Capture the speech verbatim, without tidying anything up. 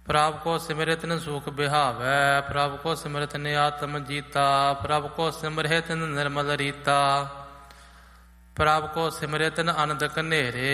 ਪ੍ਰਭ ਕੋ ਸਿਮਰਿਤਨ ਸੁਖ ਬਿਹਾਵੈ, ਪ੍ਰਭ ਕੋ ਸਿਮਰਿਤਨ ਆਤਮ ਜੀਤਾ, ਪ੍ਰਭ ਕੋ ਸਿਮਰਿਤਨ ਨਿਰਮਲ ਰੀਤਾ, ਪ੍ਰਭ ਕੋ ਸਿਮਰਿਤਨ ਅਨੰਦ ਕਨੇਰੇ,